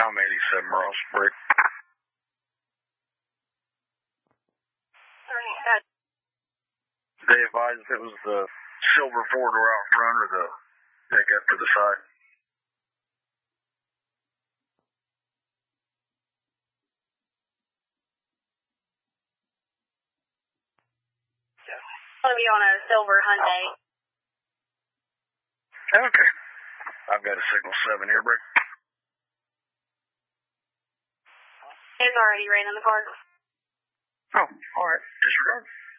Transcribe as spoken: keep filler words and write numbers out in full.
I'm eighty-seven Ross Brick. They advised if it was the silver four-door out front or the pickup to the side. Going to be on a silver Hyundai. Okay. I've got a signal seven here, Brick. It's already raining the car. Oh, all right. Disregard.